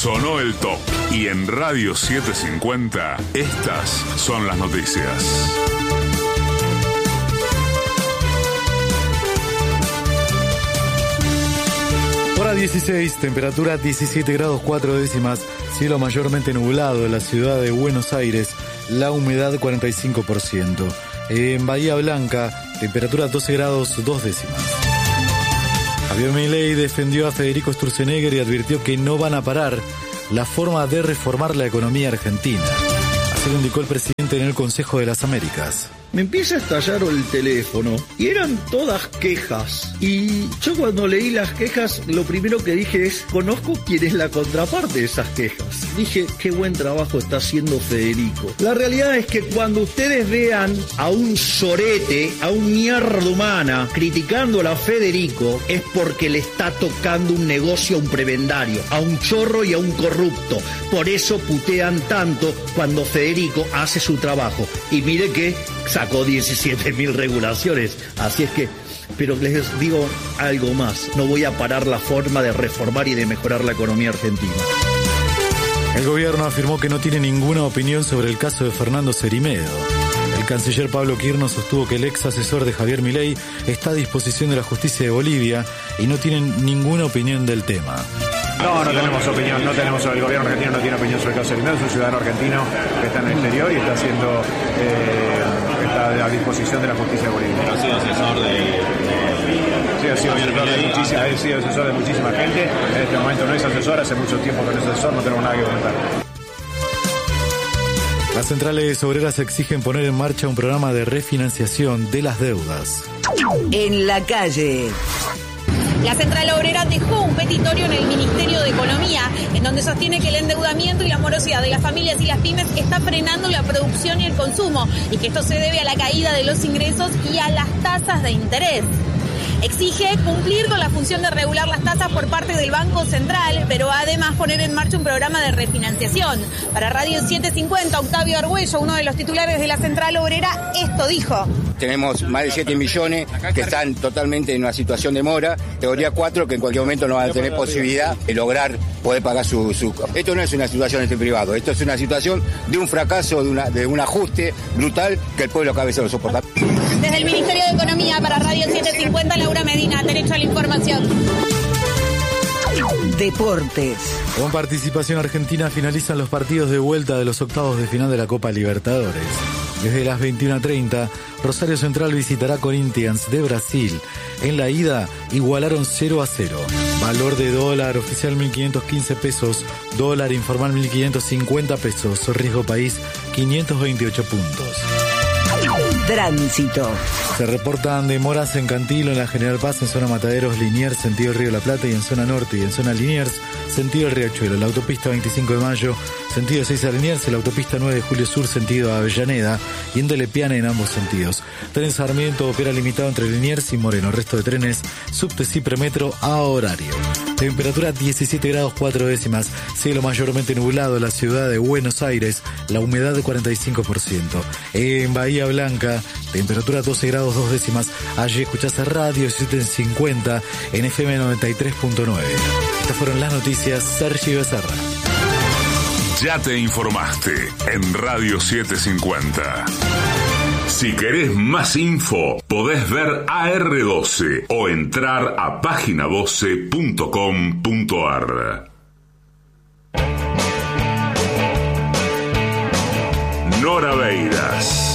Sonó el top. Y en Radio 750, estas son las noticias. Hora 16, temperatura 17 grados 4 décimas, cielo mayormente nublado en la ciudad de Buenos Aires, la humedad 45%. En Bahía Blanca, temperatura 12 grados 2 décimas. Javier Milei defendió a Federico Sturzenegger y advirtió que no van a parar la forma de reformar la economía argentina. Así lo indicó el presidente en el Consejo de las Américas. Me empieza a estallar el teléfono y eran todas quejas. Y yo cuando leí las quejas, lo primero que dije es, conozco quién es la contraparte de esas quejas. Dije, qué buen trabajo está haciendo Federico. La realidad es que cuando ustedes vean a un sorete, a un mierda humana, criticando a Federico, es porque le está tocando un negocio a un prebendario, a un chorro y a un corrupto. Por eso putean tanto cuando Federico hace su trabajo. Y mire que sacó 17.000 regulaciones, así es que, pero les digo algo más, no voy a parar la forma de reformar y de mejorar la economía argentina. El gobierno afirmó que no tiene ninguna opinión sobre el caso de Fernando Cerimedo. El canciller Pablo Quirno sostuvo que el ex asesor de Javier Milei está a disposición de la justicia de Bolivia y no tienen ninguna opinión del tema. No tenemos opinión, el gobierno argentino no tiene opinión sobre el caso de Cerimedo, es un ciudadano argentino que está en el exterior y está está a disposición de la justicia de Bolivia. Ha sido asesor ha sido asesor de muchísima gente, en este momento no es asesor, hace mucho tiempo que no es asesor, no tenemos nada que comentar. Las centrales obreras exigen poner en marcha un programa de refinanciación de las deudas. En la calle. La Central Obrera dejó un petitorio en el Ministerio de Economía, en donde sostiene que el endeudamiento y la morosidad de las familias y las pymes está frenando la producción y el consumo, y que esto se debe a la caída de los ingresos y a las tasas de interés. Exige cumplir con la función de regular las tasas por parte del Banco Central, pero además poner en marcha un programa de refinanciación. Para Radio 750, Octavio Argüello, uno de los titulares de la Central Obrera, esto dijo. Tenemos más de 7 millones que están totalmente en una situación de mora, categoría 4, que en cualquier momento no van a tener posibilidad de lograr poder pagar su... Esto no es una situación de privado, esto es una situación de un fracaso, de un ajuste brutal que el pueblo cada vez se lo soporta. Desde el Ministerio de Economía para Radio 750, Laura Medina, derecho a la información. Deportes. Con participación argentina finalizan los partidos de vuelta de los octavos de final de la Copa Libertadores. Desde las 21:30, Rosario Central visitará Corinthians de Brasil. En la ida, igualaron 0-0. Valor de dólar oficial 1.515 pesos, dólar informal 1.550 pesos, riesgo país 528 puntos. Tránsito. Se reportan demoras en Cantilo, en la General Paz, en zona Mataderos, Liniers, sentido Río de la Plata, y en zona norte y en zona Liniers, sentido Riachuelo. La autopista 25 de Mayo, sentido 6 a Liniers, la autopista 9 de Julio Sur, sentido a Avellaneda, y en Delepiane en ambos sentidos. Tren Sarmiento opera limitado entre Liniers y Moreno. Resto de trenes, subte y premetro a horario. Temperatura 17 grados 4 décimas, cielo mayormente nublado en la ciudad de Buenos Aires, la humedad de 45%. En Bahía Blanca, temperatura 12 grados 2 décimas. Allí escuchás a Radio 750 en FM 93.9. Estas fueron las noticias. Sergio Becerra. Ya te informaste en Radio 750. Si querés más info, podés ver AR12 o entrar a página12.com.ar. Nora Beiras.